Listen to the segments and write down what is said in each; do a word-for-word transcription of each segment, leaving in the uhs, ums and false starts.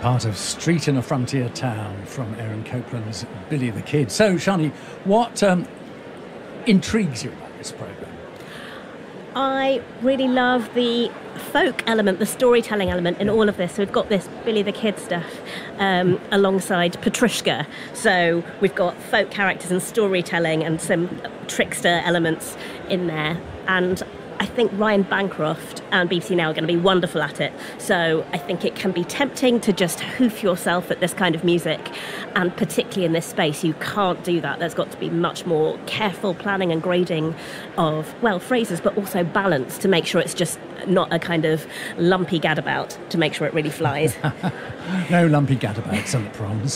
Part of Street in a Frontier Town from Aaron Copland's Billy the Kid. So, Shani, what um, intrigues you about this programme? I really love the folk element, the storytelling element in all of this. So we've got this Billy the Kid stuff um, alongside Petrushka. So we've got folk characters and storytelling and some trickster elements in there. And I think Ryan Bancroft and B B C Now are going to be wonderful at it. So I think it can be tempting to just hoof yourself at this kind of music. And particularly in this space, you can't do that. There's got to be much more careful planning and grading of, well, phrases, but also balance to make sure it's just not a kind of lumpy gadabout, to make sure it really flies. No lumpy gadabouts on the proms.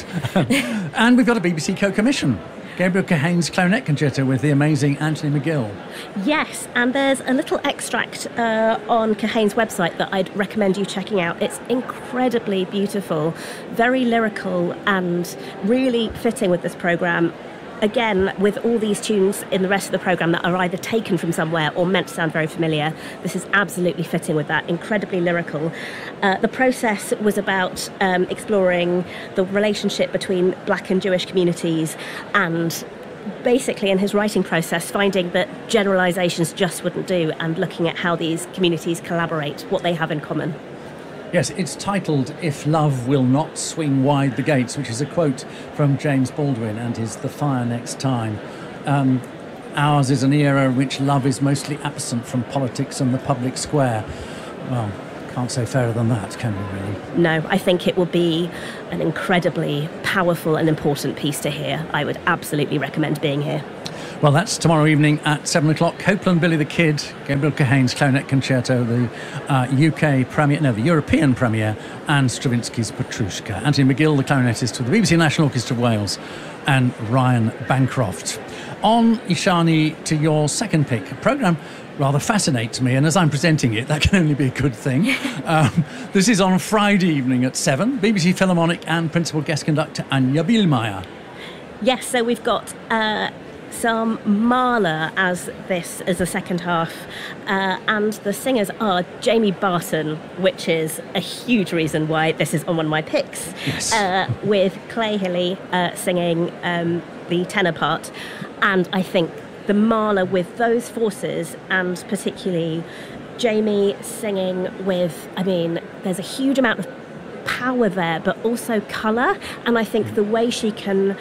And we've got a B B C co-commission. Gabriel Kehane's Clarinet Concerto with the amazing Anthony McGill. Yes, and there's a little extract uh, on Kehane's website that I'd recommend you checking out. It's incredibly beautiful, very lyrical, and really fitting with this programme. Again, with all these tunes in the rest of the programme that are either taken from somewhere or meant to sound very familiar, this is absolutely fitting with that, incredibly lyrical. Uh, the process was about um, exploring the relationship between Black and Jewish communities, and basically in his writing process finding that generalisations just wouldn't do, and looking at how these communities collaborate, what they have in common. Yes, it's titled If Love Will Not Swing Wide the Gates, which is a quote from James Baldwin and his The Fire Next Time. Um, ours is an era in which love is mostly absent from politics and the public square. Well, can't say fairer than that, can we really? No, I think it will be an incredibly powerful and important piece to hear. I would absolutely recommend being here. Well, that's tomorrow evening at seven o'clock. Copland, Billy the Kid, Gabriel Kehane's Clarinet Concerto, the uh, U K premiere, no, the European premiere, and Stravinsky's Petrushka. Anthony McGill, the clarinetist with the B B C National Orchestra of Wales, and Ryan Bancroft. On, Ishani, to your second pick. A programme rather fascinates me, and as I'm presenting it, that can only be a good thing. um, this is on Friday evening at seven. B B C Philharmonic and principal guest conductor Anja Bielmeier. Yes, so we've got Uh some Mahler as this as the second half, uh, and the singers are Jamie Barton, which is a huge reason why this is on one of my picks. Yes. uh, with Clay Hilly uh, singing um, the tenor part, and I think the Mahler with those forces, and particularly Jamie singing with, I mean, there's a huge amount of power there, but also colour, and I think the way she can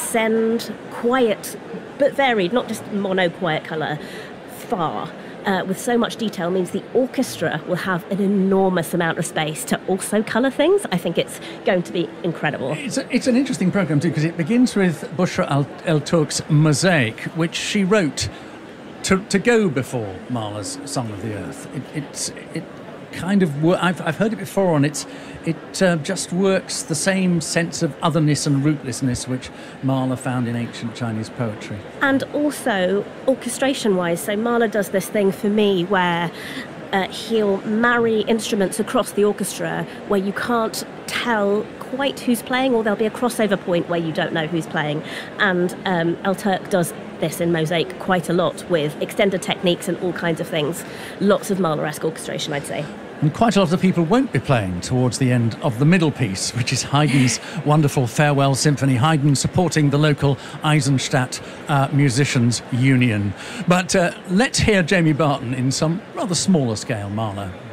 send quiet but varied, not just mono quiet colour, far uh, with so much detail means the orchestra will have an enormous amount of space to also colour things. I think it's going to be incredible. It's, a, it's an interesting programme too, because it begins with Bushra El, El Turk's Mosaic, which she wrote to, to go before Mahler's Song of the Earth. It, it's it kind of I've I've heard it before, and it's it uh, just works the same sense of otherness and rootlessness which Mahler found in ancient Chinese poetry. And also orchestration-wise, so Mahler does this thing for me where uh, he'll marry instruments across the orchestra where you can't tell quite who's playing, or there'll be a crossover point where you don't know who's playing. And um, El Turk does this in Mosaic quite a lot with extended techniques and all kinds of things. Lots of Mahler-esque orchestration, I'd say. And quite a lot of people won't be playing towards the end of the middle piece, which is Haydn's wonderful Farewell Symphony. Haydn supporting the local Eisenstadt uh, Musicians Union. But uh, let's hear Jamie Barton in some rather smaller scale Mahler.